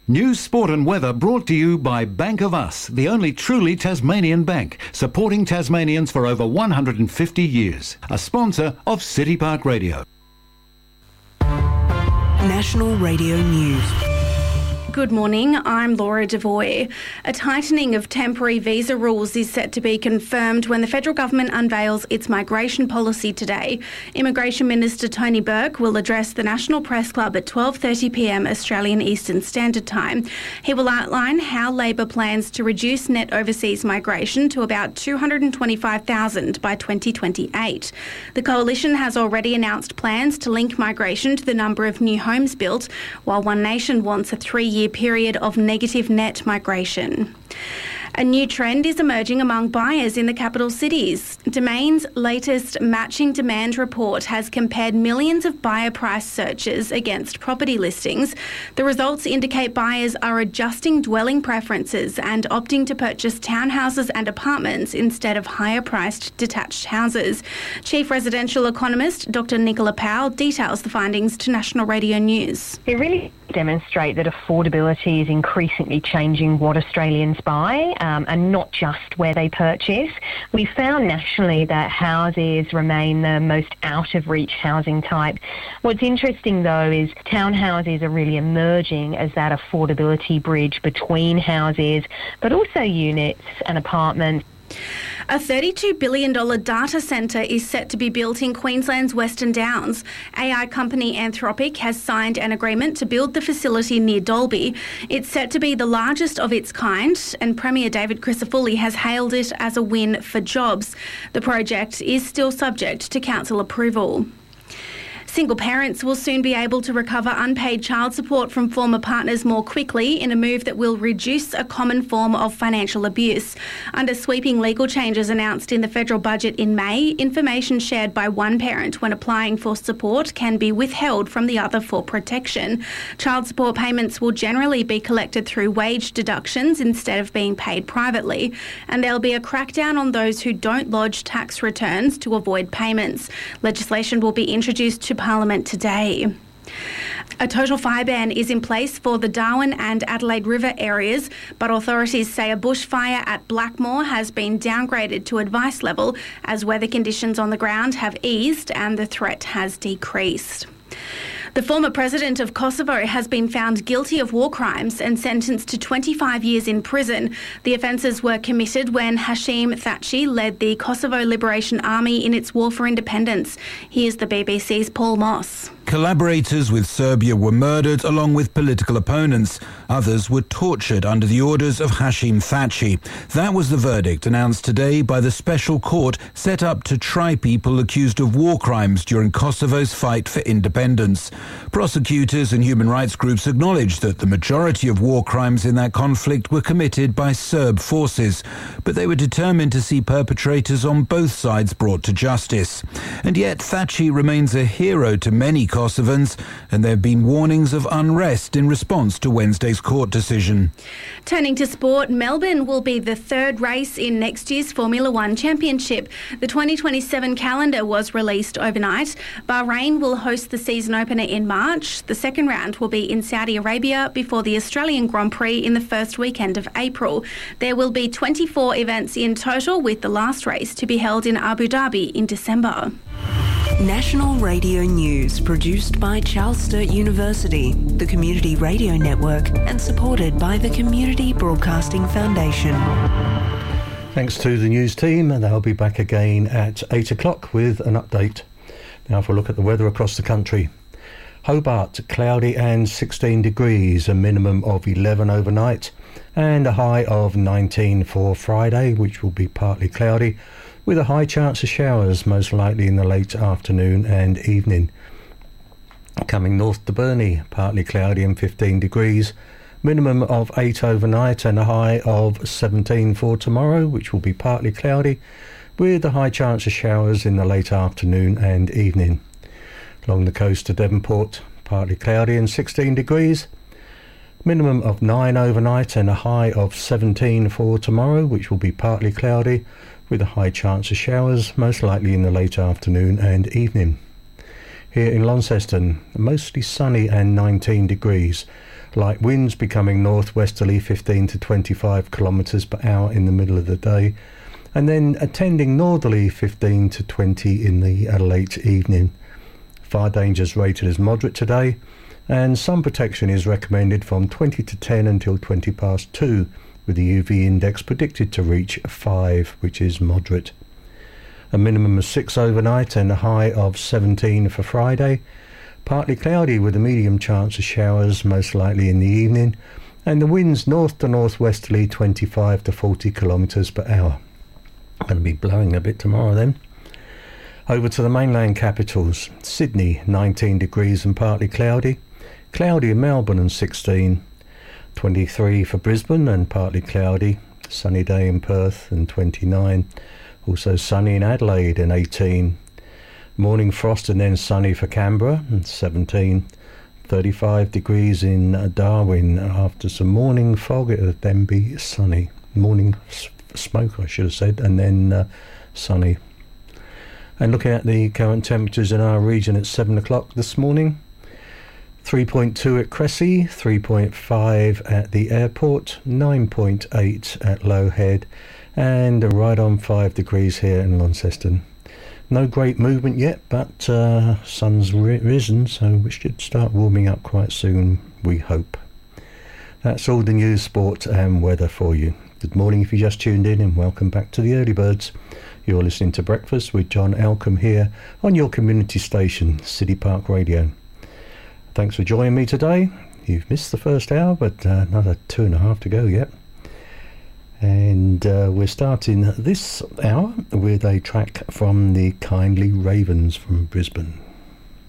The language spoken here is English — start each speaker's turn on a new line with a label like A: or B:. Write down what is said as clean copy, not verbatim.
A: News, sport and weather brought to you by Bank of Us, the only truly Tasmanian bank, supporting Tasmanians for over 150 years. A sponsor of City Park Radio.
B: National Radio News.
C: Good morning, I'm Laura Devoy. A tightening of temporary visa rules is set to be confirmed when the federal government unveils its migration policy today. Immigration Minister Tony Burke will address the National Press Club at 12:30pm Australian Eastern Standard Time. He will outline how Labor plans to reduce net overseas migration to about 225,000 by 2028. The Coalition has already announced plans to link migration to the number of new homes built, while One Nation wants a 3-year period of negative net migration. A new trend is emerging among buyers in the capital cities. Domain's latest matching demand report has compared millions of buyer price searches against property listings. The results indicate buyers are adjusting dwelling preferences and opting to purchase townhouses and apartments instead of higher-priced detached houses. Chief Residential Economist Dr Nicola Powell details the findings to National Radio News.
D: They really demonstrate that affordability is increasingly changing what Australians buy, and not just where they purchase. We found nationally that houses remain the most out-of-reach housing type. What's interesting, though, is townhouses are really emerging as that affordability bridge between houses, but also units and apartments.
C: A $32 billion data centre is set to be built in Queensland's Western Downs. AI company Anthropic has signed an agreement to build the facility near Dalby. It's set to be the largest of its kind, and Premier David Crisafulli has hailed it as a win for jobs. The project is still subject to council approval. Single parents will soon be able to recover unpaid child support from former partners more quickly in a move that will reduce a common form of financial abuse. Under sweeping legal changes announced in the federal budget in May, information shared by one parent when applying for support can be withheld from the other for protection. Child support payments will generally be collected through wage deductions instead of being paid privately, and there'll be a crackdown on those who don't lodge tax returns to avoid payments. Legislation will be introduced to Parliament today. A total fire ban is in place for the Darwin and Adelaide River areas, but authorities say a bushfire at Blackmore has been downgraded to advice level as weather conditions on the ground have eased and the threat has decreased. The former president of Kosovo has been found guilty of war crimes and sentenced to 25 years in prison. The offences were committed when Hashim Thaçi led the Kosovo Liberation Army in its war for independence. Here's the BBC's Paul Moss.
E: Collaborators with Serbia were murdered along with political opponents. Others were tortured under the orders of Hashim Thaçi. That was the verdict announced today by the special court set up to try people accused of war crimes during Kosovo's fight for independence. Prosecutors and human rights groups acknowledged that the majority of war crimes in that conflict were committed by Serb forces, but they were determined to see perpetrators on both sides brought to justice. And yet Thaçi remains a hero to many Kosovans, and there have been warnings of unrest in response to Wednesday's court decision.
C: Turning to sport, Melbourne will be the third race in next year's Formula One Championship. The 2027 calendar was released overnight. Bahrain will host the season opener in March. The second round will be in Saudi Arabia before the Australian Grand Prix in the first weekend of April. There will be 24 events in total, with the last race to be held in Abu Dhabi in December.
B: National Radio News, produced by Charles Sturt University, the Community Radio Network, and supported by the Community Broadcasting Foundation.
F: Thanks to the news team, and they'll be back again at 8 o'clock with an update. Now for a look at the weather across the country. Hobart, cloudy and 16 degrees, a minimum of 11 overnight, and a high of 19 for Friday, which will be partly cloudy, with a high chance of showers, most likely in the late afternoon and evening. Coming north to Burnie, partly cloudy and 15 degrees, minimum of 8 overnight and a high of 17 for tomorrow, which will be partly cloudy, with a high chance of showers in the late afternoon and evening. Along the coast to Devonport, partly cloudy and 16 degrees, minimum of 9 overnight and a high of 17 for tomorrow, which will be partly cloudy, with a high chance of showers, most likely in the late afternoon and evening. Here in Launceston, mostly sunny and 19 degrees. Light winds becoming northwesterly 15 to 25 kilometres per hour in the middle of the day, and then attending northerly 15 to 20 in the late evening. Fire danger is rated as moderate today, and sun protection is recommended from 20 to 10 until 20 past 2, with the UV index predicted to reach 5, which is moderate. A minimum of 6 overnight and a high of 17 for Friday. Partly cloudy with a medium chance of showers, most likely in the evening, and the winds north to northwesterly 25 to 40 kilometres per hour. Going to be blowing a bit tomorrow then. Over to the mainland capitals. Sydney 19 degrees and partly cloudy. Cloudy in Melbourne and 16. 23 for Brisbane and partly cloudy. Sunny day in Perth and 29. Also sunny in Adelaide and 18. Morning frost and then sunny for Canberra and 17. 35 degrees in Darwin after some morning fog. It'll then be sunny. Morning smoke, I should have said, and then sunny. And looking at the current temperatures in our region at 7 o'clock this morning. 3.2 at Cressy, 3.5 at the airport, 9.8 at Low Head, and right on 5 degrees here in Launceston. No great movement yet, but sun's risen, so we should start warming up quite soon, we hope. That's all the news, sport and weather for you. Good morning if you just tuned in, and welcome back to the Early Birds. You're listening to Breakfast with John Elcombe here on your community station, City Park Radio. Thanks for joining me today. You've missed the first hour, but another 2.5 to go yet. And we're starting this hour with a track from the Kindly Ravens from Brisbane.